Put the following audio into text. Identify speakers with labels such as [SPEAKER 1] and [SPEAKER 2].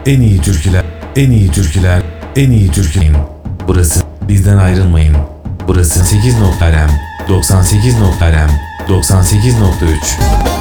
[SPEAKER 1] En iyi türküler, en iyi türküler, en iyi türkülerin. Burası, bizden ayrılmayın. Burası 8.rem, 98.rem, 98.3.